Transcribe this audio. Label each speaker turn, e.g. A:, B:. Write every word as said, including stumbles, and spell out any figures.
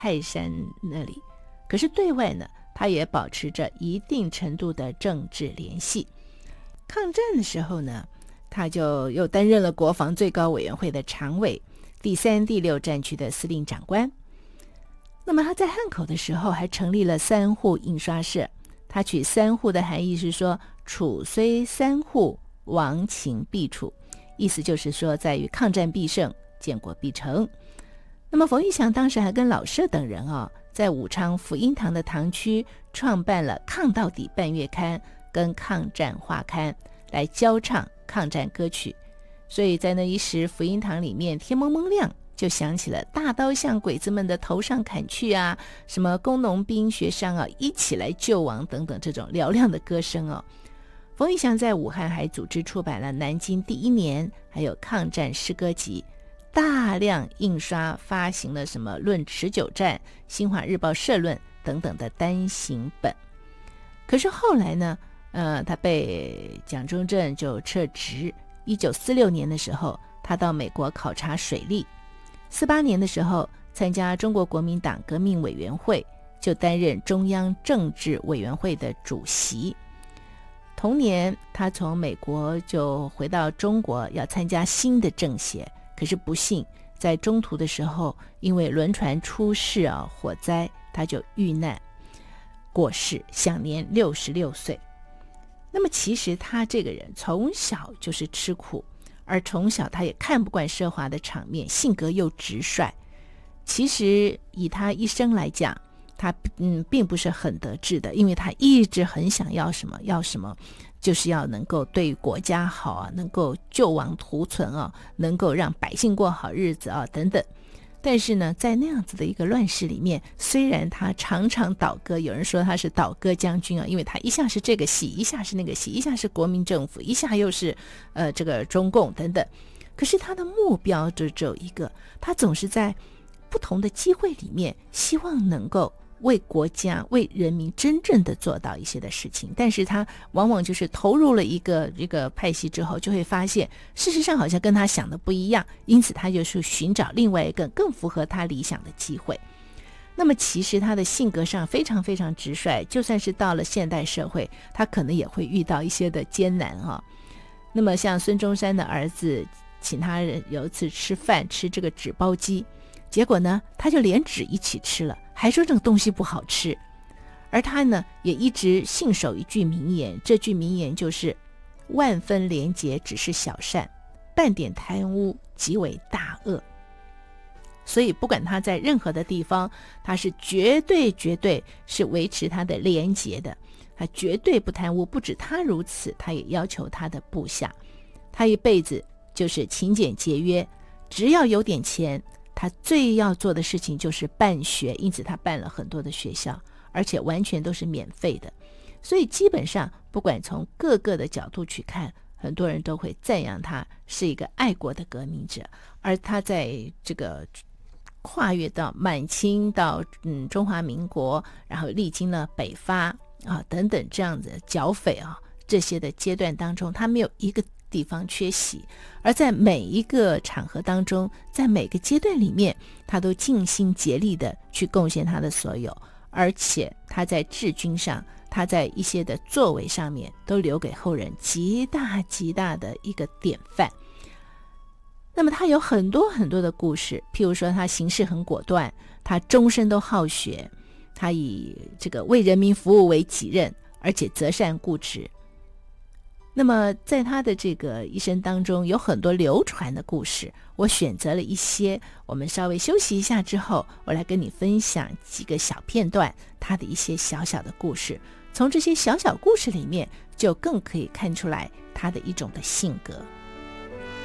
A: 泰山那里，可是对外呢，他也保持着一定程度的政治联系。抗战的时候呢，他就又担任了国防最高委员会的常委，第三、第六战区的司令长官。那么他在汉口的时候还成立了三户印刷社，他取三户的含义是说，楚虽三户，亡秦必楚，意思就是说在于抗战必胜，建国必成。那么冯玉祥当时还跟老舍等人哦，在武昌福音堂的堂区创办了抗到底半月刊跟抗战画刊，来教唱抗战歌曲。所以在那一时，福音堂里面天蒙蒙亮，就响起了大刀向鬼子们的头上砍去啊，什么工农兵学商啊，一起来救亡等等这种嘹亮的歌声哦。冯玉祥在武汉还组织出版了南京第一年还有抗战诗歌集，大量印刷发行了什么论持久战、新华日报社论等等的单行本。可是后来呢，呃，他被蒋中正就撤职。一九四六年的时候，他到美国考察水利。四八年的时候，参加中国国民党革命委员会，就担任中央政治委员会的主席。同年，他从美国就回到中国，要参加新的政协。可是不幸在中途的时候，因为轮船出事啊，火灾，他就遇难过世，享年六十六岁。那么其实他这个人从小就是吃苦，而从小他也看不惯奢华的场面，性格又直率。其实以他一生来讲，他嗯并不是很得志的，因为他一直很想要什么要什么，就是要能够对国家好啊，能够救亡图存啊，能够让百姓过好日子啊等等。但是呢，在那样子的一个乱世里面，虽然他常常倒戈，有人说他是倒戈将军啊，因为他一下是这个系，一下是那个系，一下是国民政府，一下又是呃这个中共等等。可是他的目标就只有一个，他总是在不同的机会里面，希望能够为国家为人民真正的做到一些的事情。但是他往往就是投入了一个这个派系之后，就会发现事实上好像跟他想的不一样，因此他就是寻找另外一个更符合他理想的机会。那么其实他的性格上非常非常直率，就算是到了现代社会，他可能也会遇到一些的艰难啊。那么像孙中山的儿子请他有一次吃饭，吃这个纸包鸡，结果呢他就连纸一起吃了，还说这个东西不好吃。而他呢也一直信守一句名言，这句名言就是万分廉洁只是小善，半点贪污即为大恶。所以不管他在任何的地方，他是绝对绝对是维持他的廉洁的，他绝对不贪污。不止他如此，他也要求他的部下，他一辈子就是勤俭节约，只要有点钱，他最要做的事情就是办学，因此他办了很多的学校，而且完全都是免费的。所以基本上不管从各个的角度去看，很多人都会赞扬他是一个爱国的革命者。而他在这个跨越到满清到嗯中华民国，然后历经了北伐啊等等这样子剿匪啊这些的阶段当中，他没有一个地方缺席，而在每一个场合当中，在每个阶段里面，他都尽心竭力的去贡献他的所有，而且他在治军上，他在一些的作为上面都留给后人极大极大的一个典范。那么他有很多很多的故事，譬如说他行事很果断，他终身都好学，他以这个为人民服务为己任，而且择善固执。那么在他的这个一生当中，有很多流传的故事，我选择了一些，我们稍微休息一下之后，我来跟你分享几个小片段，他的一些小小的故事。从这些小小故事里面，就更可以看出来他的一种的性格。